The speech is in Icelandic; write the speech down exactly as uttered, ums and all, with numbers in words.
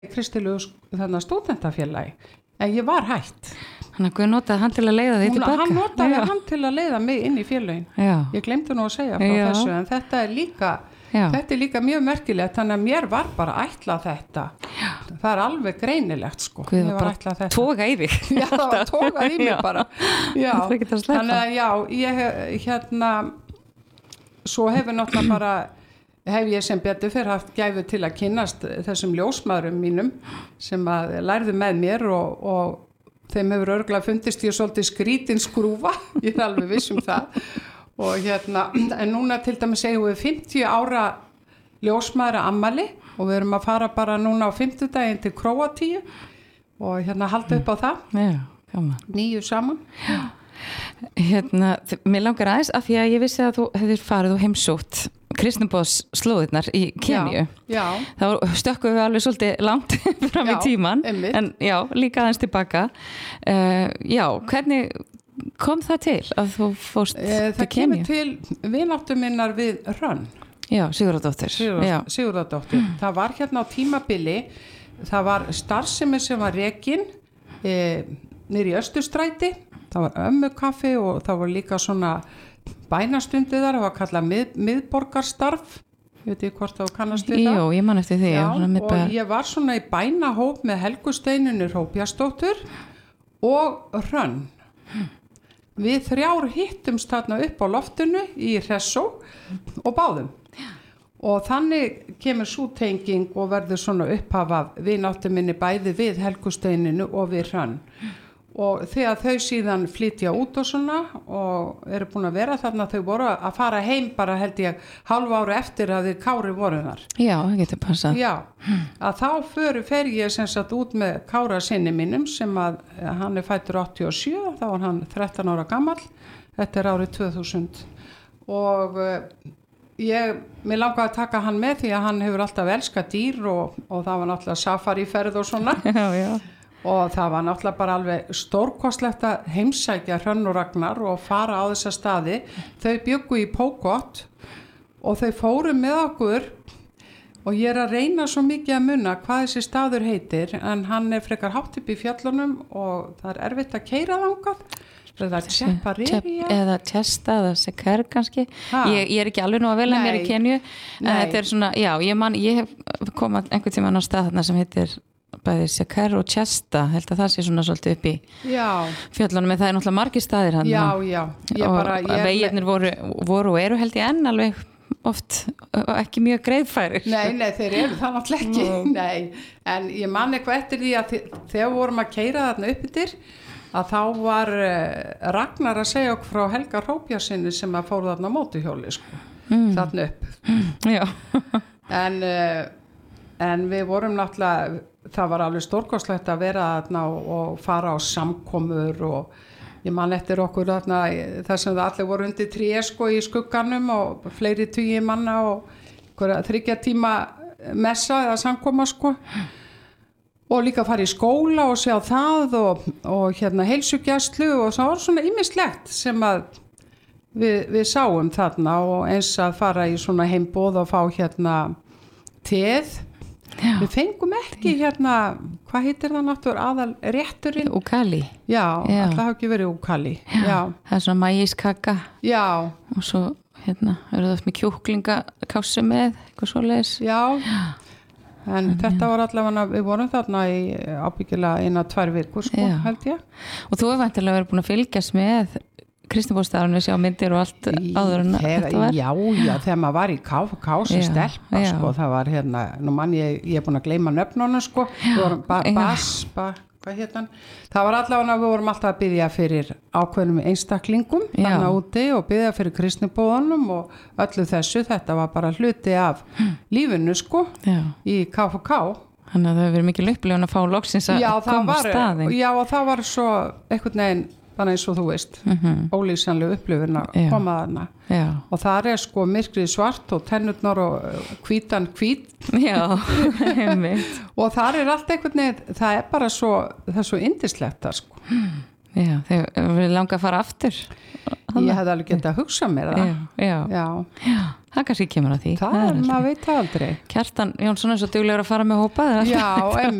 kristilegu þannig stúdentafélagi en ég var hætt. Þannig að Guð notaði hann til að leiða þig tilbaka. Hann notaði Já. hann til að leiða mig inn í félögin. Já. Ég glemdi nú að segja frá Já. þessu en þetta er líka Já. Þetta er líka mjög merkilegt þannig að mér var bara ætlað þetta. Já. Það er alveg greinilegt sko. Guð var bara toga í þig. Já, það var toga í mig Já. bara. Já. Þannig að já, ég hérna svo hefur náttúrulega bara hef ég sem betur fyrir haft gæfu til að kynnast þessum ljósmaðurum mínum sem að lærðu með mér og, og þeim hefur örgulega fundist ég svolítið skrítin skrúfa, ég er alveg viss um það og hérna, en núna til dæmis segjum við fimmtíu ára ljósmaðura ammali og við erum að fara bara núna á fimmtudaginn til Króatíu og hérna halda upp á það Já, gaman. Níu saman Já. Hérna, mér langar aðeins af því að ég vissi að þú hefðir farið og heimsótt kristnibóðs slóðirnar í Keníu. Já, já. Þá stökkum við alveg svolítið langt fram Já, í tíman. einmitt. En já, líka aðeins tilbaka. Uh, já, hvernig kom það til að þú fórst e, til Keníu? Það kemur til vináttu minnar við Hrönn. Já, Sigurðardóttir. Sigurðardóttir. Sigurðardóttir. Mm. Það var hérna á tímabili, það var starfsemi sem var rekin e, niður í Östurstræti. Það var ömmukaffi og það var líka svona bænastundi þar, það var kallað mið, miðborgarstarf, ég veit ekki hvort það kannast við það. Jú, ég man eftir því. Já, og og ég var svona í bænahóp með Helgu Steinunni Hróbjartsdóttur og Hrönn. Við þrjár hittumst þarna upp á loftinu í Hressó og báðum. Og þannig kemur sú tenging og verður svona upphafað vináttu minni bæði við Helgu Steinunni og við Hrönn. Og þegar þau síðan flytja út og svona og eru búin að vera þarna þau voru að fara heim bara held ég hálf ári eftir að þið Kári voru þar. Já, það getur passað. Já, að þá fyrir fer ég sem sagt út með Kára sinni mínum sem að hann er fæddur áttatíu og sjö, þá var hann þrettán ára gamall, þetta er árið tvö þúsund og ég, mér langaði að taka hann með því að hann hefur alltaf elskað dýr og, og það var náttúrulega safariferð og svona. Já, já. Og það var náttúrulega bara alveg stórkostlegt að heimsækja Hrönn og Ragnar og fara á þessa staði. Þau bjuggu í Pókott og þau fóru með okkur og ég er að reyna svo mikið að munna hvað þessi staður heitir en hann er frekar hátt upp í fjöllunum og það er erfitt að keyra þangað. Það er Tjeparíja. Eða Tjesta eða Seker kannski. Ég, ég er ekki alveg nú að velja mér í Keníu. En þetta er svona, já, ég, man, ég hef komað einhvern tímann á stað þarna sem heitir bæði Seker og Tjesta, held að það sé svona svolítið upp í já. Fjöllunum, en það er náttúrulega margir staðir hann. Já, já. Ég og bara, ég veginir voru, voru og eru held ég enn alveg oft ekki mjög greiðfærir. Nei, nei, þeir eru það náttúrulega ekki. Mm. Nei, en ég man eitthvað eftir því að þegar vorum að keyra þarna upp yfir, að þá var Ragnar að segja okkur frá Helga Hróbjartsinni sem að fóru þarna á mótuhjóli, sko, mm. þarna upp. Mm. Já. en, en við vorum náttúrulega það var alveg stórkostlegt að vera þarna og, og fara á samkomur og ég man eftir okkur þarna þar sem það allir voru undir tré sko í skugganum og fleiri tugi manna og þriggja tíma messa eða samkoma sko og líka fara í skóla og sjá það og, og hérna heilsugæslu og það var svona ýmislegt sem að við, við sáum þarna og eins að fara í svona heimboð og fá hérna teð. Já. Við fengum ekki hérna, hvað heitir það náttúrulega aðal rétturinn? Úkali. Já, Já. alltaf hafa ekki verið úkali. Já. Já, það er svona maískaka. Já. Og svo hérna, eru það með kjúklingakássu með, eitthvað svoleiðis. Já, en Já. Þetta var allavega, við vorum þarna í ábyggilega eina, tvær vikur, sko, Já. Held ég. Og þú hefur vantilega verið búin að fylgjast með Kristnibóðsstaðurinn við sjá myndir og allt áður en þetta var. Já, já, þegar maður var í K F K sem stelpa, sko, það var hérna, nú mann ég, ég er búin að gleyma nöfnunum, sko, við vorum ba, Bas, ba, hvað hétt hann? Það var allavega, við vorum alltaf að biðja fyrir ákveðnum einstaklingum, þannig úti og biðja fyrir kristnibóðunum og öllu þessu, þetta var bara hluti af lífinu, sko, já. Í K F K. Þannig að það hefur verið mikil upplifun að fá loksins að já, koma á staðinn. Já, og það var svo einhvern veginn þannig eins og þú veist, mm-hmm. ólýsanlega upplifun að Já. Koma þarna. Já. Og það er sko myrkrið svart og tennurnar og hvítan hvít. Já, einmitt. Og það er allt einhvern veginn, það er bara svo, það er svo yndislegt það sko. Já, þegar við langa að fara aftur ég hefði alveg getað að hugsa mér það já, já. Já. Já, það kannski kemur að því það er, maður veit aldrei Kjartan Jónsson er svo duglegur að fara með hópa já,